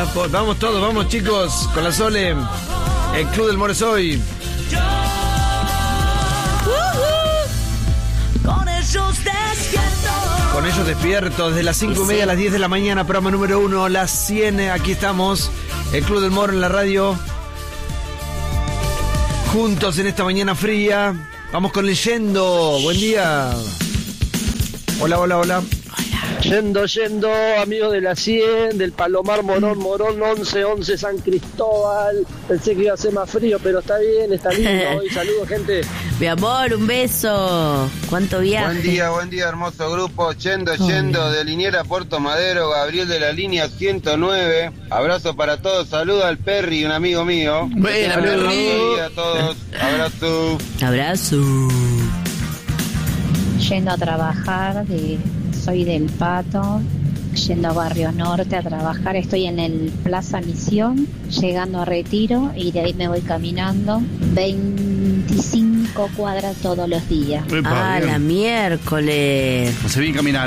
Vamos todos, vamos chicos, con la Sole. El Club del More es hoy. Con ellos despierto desde las 5:30 a las 10 de la mañana, programa número 1, las 100, aquí estamos, el Club del Moro en la radio, juntos en esta mañana fría, vamos con Leyendo, buen día. Hola. Yendo, amigos de la 100, del Palomar, Morón, 11 San Cristóbal. Pensé que iba a ser más frío, pero está bien, está lindo hoy. Saludos, gente. Mi amor, un beso. ¿Cuánto viaje? Buen día, hermoso grupo. Yendo, de Liniera a Puerto Madero, Gabriel de la línea 109. Abrazo para todos, saluda al Perry, un amigo mío. Buena, Perry. A todos, Abrazo. Yendo a trabajar, soy del Pato, yendo a Barrio Norte a trabajar, estoy en el Plaza Misión, llegando a Retiro y de ahí me voy caminando 25 cuadras todos los días. Epa, la miércoles. No se viene a caminar.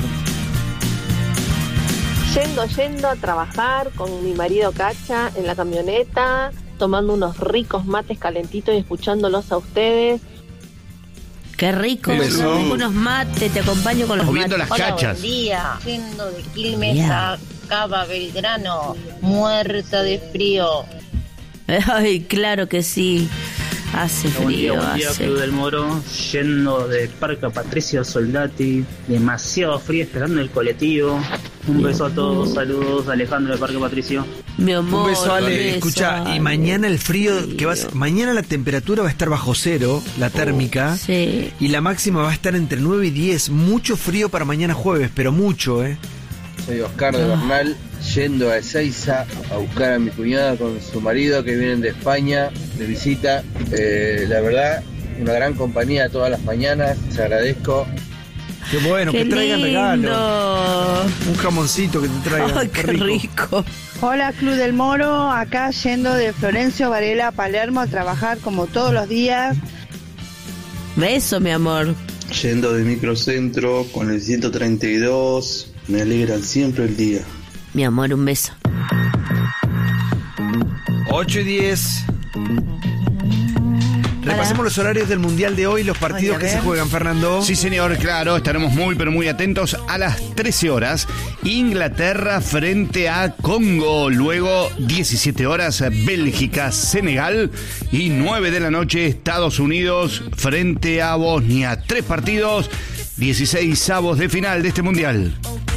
Yendo a trabajar con mi marido Cacha en la camioneta, tomando unos ricos mates calentitos y escuchándolos a ustedes. Qué rico, unos mates, te acompaño con los mates. Viendo las cachas. Buen día, yendo de Quilmes a Cava Belgrano, muerta de frío. Ay, claro que sí. Hace frío, Buen día, Club del Moro, yendo de Parque Patricio Soldati, demasiado frío esperando el colectivo. Un beso a todos, saludos, Alejandro de Parque Patricio. Mi amor, un beso, Ale. beso, Escucha, Ale. y mañana el frío que mañana la temperatura va a estar bajo cero, la térmica, sí. Y la máxima va a estar entre 9 y 10. Mucho frío para mañana jueves, pero mucho, Soy Oscar de Bernal, yendo a Ezeiza a buscar a mi cuñada con su marido que vienen de España de visita. La verdad, una gran compañía todas las mañanas, les agradezco. Qué bueno, Qué que traigan lindo. regalos. Un jamoncito que te traigan. Ay, qué rico. Hola, Club del Moro, acá yendo de Florencio Varela a Palermo a trabajar como todos los días. Beso, mi amor. Yendo de Microcentro con el 132, me alegran siempre el día. Mi amor, un beso. 8 y 10. Repasemos los horarios del Mundial de hoy, los partidos que se juegan, Fernando. Sí, señor, claro, estaremos muy, pero muy atentos. A las 13 horas, Inglaterra frente a Congo. Luego, 17 horas, Bélgica, Senegal. Y 9 de la noche, Estados Unidos frente a Bosnia. 3 partidos, 16avos de final de este Mundial.